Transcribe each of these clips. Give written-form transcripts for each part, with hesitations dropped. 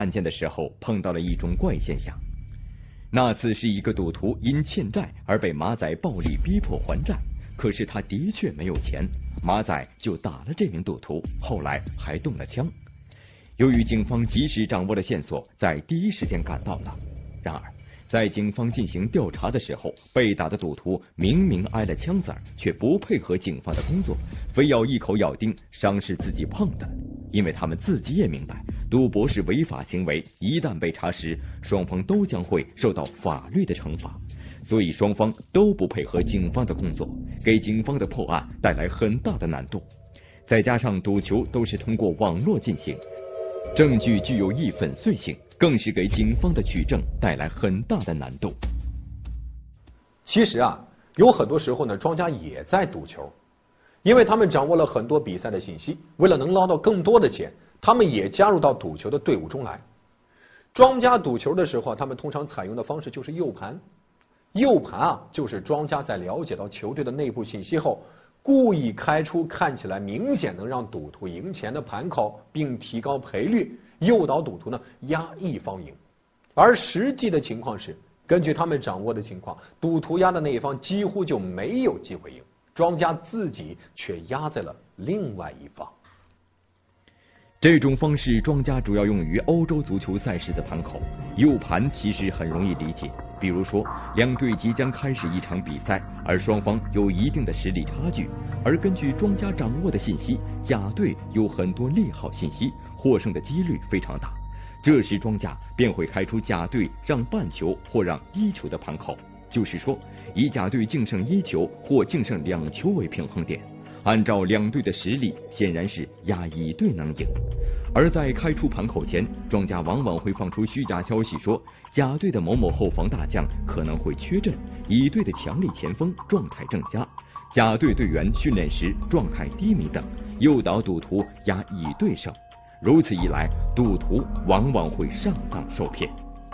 案件的时候碰到了一种怪现象。那次是一个赌徒因欠债而被马仔暴力逼迫还债，可是他的确没有钱，马仔就打了这名赌徒，后来还动了枪。由于警方及时掌握了线索，在第一时间赶到了。然而在警方进行调查的时候，被打的赌徒明明挨了枪子儿，却不配合警方的工作，非要一口咬定伤是自己碰的。因为他们自己也明白，赌博是违法行为，一旦被查实，双方都将会受到法律的惩罚，所以双方都不配合警方的工作，给警方的破案带来很大的难度。再加上赌球都是通过网络进行，证据具有易粉碎性，更是给警方的取证带来很大的难度。 其实有很多时候呢，庄家也在赌球，因为他们掌握了很多比赛的信息，为了能捞到更多的钱，他们也加入到赌球的队伍中来。庄家赌球的时候，他们通常采用的方式就是诱盘。诱盘就是庄家在了解到球队的内部信息后，故意开出看起来明显能让赌徒赢钱的盘口，并提高赔率，诱导赌徒呢压一方赢。而实际的情况是，根据他们掌握的情况，赌徒压的那一方几乎就没有机会赢，庄家自己却压在了另外一方。 这种方式庄家主要用于欧洲足球赛事的盘口。诱盘其实很容易理解，比如说两队即将开始一场比赛，而双方有一定的实力差距，而根据庄家掌握的信息，甲队有很多利好信息，获胜的几率非常大，这时庄家便会开出甲队让半球或让1球的盘口，就是说以甲队净胜1球或净胜2球为平衡点，按照两队的实力，显然是压乙队能赢。而在开出盘口前，庄家往往会放出虚假消息，说甲队的某某后防大将可能会缺阵，乙队的强力前锋状态正佳，甲队队员训练时状态低迷等，诱导赌徒压乙队胜。如此一来，赌徒往往会上当受骗。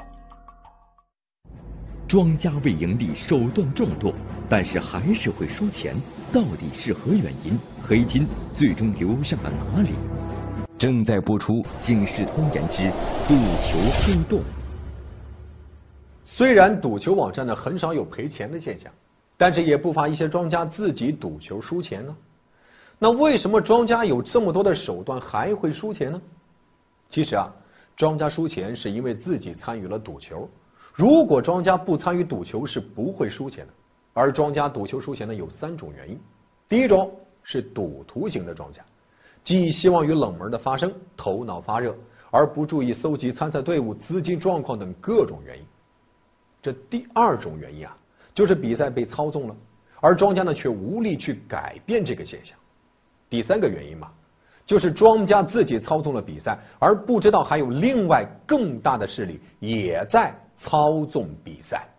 庄家为盈利手段众多，但是还是会输钱，到底是何原因？黑金最终流向了哪里？正在播出《警世通言之赌球黑洞》。 虽然赌球网站呢很少有赔钱的现象，但是也不乏一些庄家自己赌球输钱呢。那为什么庄家有这么多的手段还会输钱呢？其实庄家输钱是因为自己参与了赌球。如果庄家不参与赌球，是不会输钱的。而庄家赌球输钱呢，有3种原因。第一种是赌徒型的庄家，寄希望于冷门的发生，头脑发热，而不注意搜集参赛队伍资金状况等各种原因。这第2种原因就是比赛被操纵了，而庄家呢却无力去改变这个现象。第3个原因就是庄家自己操纵了比赛，而不知道还有另外更大的势力也在操纵比赛。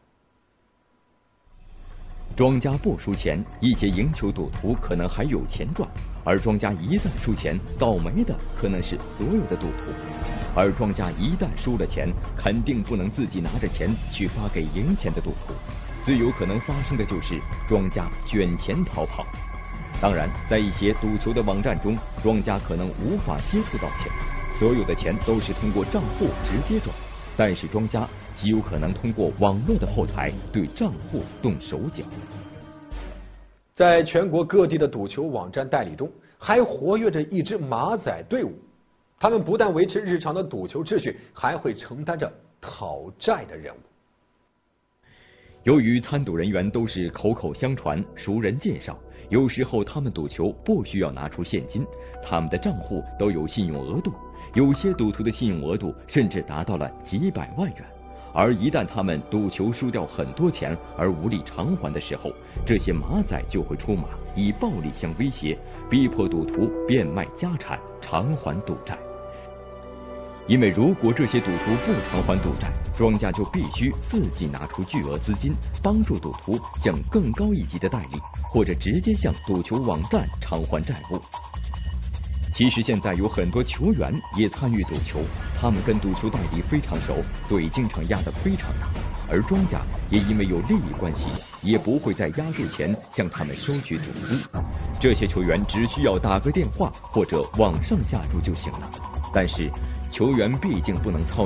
庄家不输钱，一些赢球赌徒可能还有钱赚，而庄家一旦输钱，倒霉的可能是所有的赌徒。而庄家一旦输了钱，肯定不能自己拿着钱去发给赢钱的赌徒，最有可能发生的就是庄家卷钱逃跑。当然，在一些赌球的网站中，庄家可能无法接触到钱，所有的钱都是通过账户直接转，但是庄家极有可能通过网络的后台对账户动手脚。 在全国各地的赌球网站代理中，还活跃着一支马仔队伍，他们不但维持日常的赌球秩序，还会承担着讨债的任务。 由于参赌人员都是口口相传、熟人介绍，有时候他们赌球不需要拿出现金，他们的账户都有信用额度，有些赌徒的信用额度甚至达到了几百万元。而一旦他们赌球输掉很多钱而无力偿还的时候，这些马仔就会出马，以暴力相威胁，逼迫赌徒变卖家产偿还赌债。因为如果这些赌徒不偿还赌债，庄家就必须自己拿出巨额资金，帮助赌徒向更高一级的代理，或者直接向赌球网站偿还债务。其实现在有很多球员也参与赌球，他们跟赌球代理非常熟，所以经常压得非常大，而庄家也因为有利益关系，也不会在压注前向他们收取赌资。这些球员只需要打个电话或者网上下注就行了，但是球员毕竟不能操